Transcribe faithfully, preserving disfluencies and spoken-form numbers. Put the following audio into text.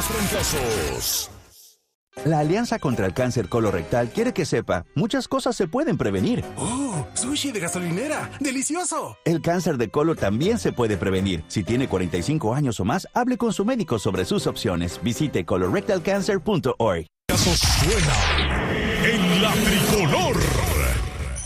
los trancazos. La Alianza contra el Cáncer Colorectal quiere que sepa, muchas cosas se pueden prevenir. ¡Oh! ¡Sushi de gasolinera! ¡Delicioso! El cáncer de colon también se puede prevenir. Si tiene cuarenta y cinco años o más, hable con su médico sobre sus opciones. Visite colorectal cancer punto org. Caso suena en la tricolor.